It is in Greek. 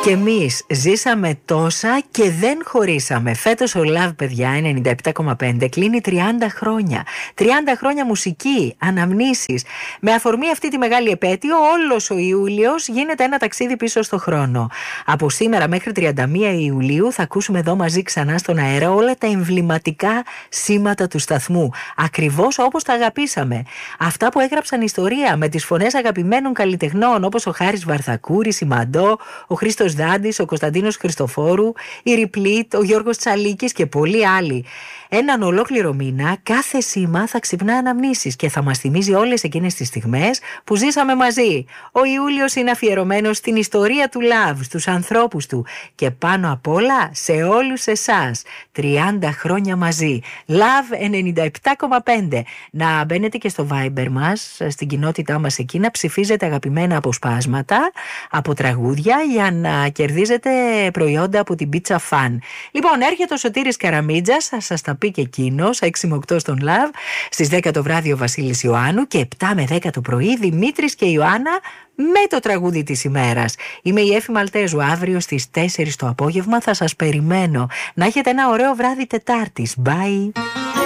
Και εμείς ζήσαμε τόσα και δεν χωρίσαμε. Φέτος ο Love, παιδιά, 97,5 κλείνει 30 χρόνια. 30 χρόνια μουσική, αναμνήσεις. Με αφορμή αυτή τη μεγάλη επέτειο, όλος ο Ιούλιος γίνεται ένα ταξίδι πίσω στο χρόνο. Από σήμερα μέχρι 31 Ιουλίου θα ακούσουμε εδώ μαζί ξανά στον αέρα όλα τα εμβληματικά σήματα του σταθμού. Ακριβώς όπως τα αγαπήσαμε. Αυτά που έγραψαν ιστορία με τις φωνές αγαπημένων καλλιτεχνών όπως ο Χάρης Βαρθακούρης, η Μαντό, ο Χρήστος Δάντης, ο Κωνσταντίνος Χριστοφόρου, η Ριπλίτ, ο Γιώργος Τσαλίκης και πολλοί άλλοι. Έναν ολόκληρο μήνα κάθε σήμα θα ξυπνά αναμνήσεις και θα μας θυμίζει όλες εκείνες τις στιγμές που ζήσαμε μαζί. Ο Ιούλιος είναι αφιερωμένος στην ιστορία του Love, στους ανθρώπους του και πάνω απ' όλα σε όλους εσάς. 30 χρόνια μαζί. Love 97,5. Να μπαίνετε και στο Viber μας, στην κοινότητά μας εκεί, να ψηφίζετε αγαπημένα αποσπάσματα από τραγούδια για να κερδίζετε προϊόντα από την Pizza Fan. Λοιπόν, έρχεται ο Σωτήρης Καραμίτζας, θα σας τα πει και εκείνος, 6 με 8 στον Love. Στις 10 το βράδυ ο Βασίλης Ιωάννου και 7 με 10 το πρωί Δημήτρης και Ιωάννα με το τραγούδι της ημέρας. Είμαι η Έφη Μαλτέζου. Αύριο στις 4 το απόγευμα θα σας περιμένω. Να έχετε ένα ωραίο βράδυ Τετάρτης. Bye.